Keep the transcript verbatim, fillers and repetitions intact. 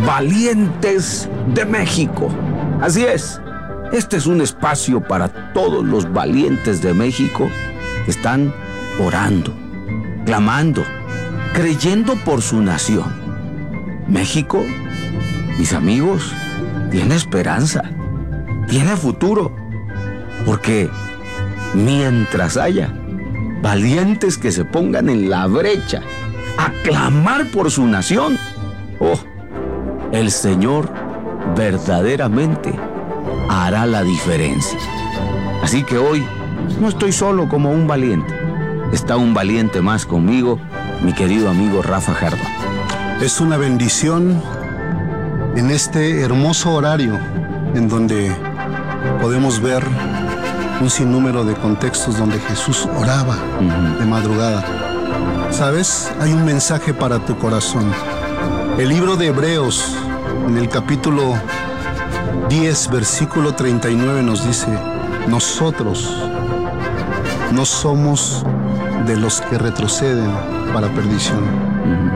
Valientes de México. Así es, este es un espacio para todos los valientes de México que están orando, clamando, creyendo por su nación. México, mis amigos, tiene esperanza, tiene futuro, porque mientras haya valientes que se pongan en la brecha a clamar por su nación, oh, el Señor verdaderamente hará la diferencia. Así que hoy no estoy solo como un valiente, está un valiente más conmigo, mi querido amigo Rafa Jardón. Es una bendición en este hermoso horario en donde podemos ver un sinnúmero de contextos donde Jesús oraba uh-huh. de madrugada. ¿Sabes? Hay un mensaje para tu corazón. El libro de Hebreos, en el capítulo diez, versículo treinta y nueve, nos dice: nosotros no somos de los que retroceden para perdición, uh-huh.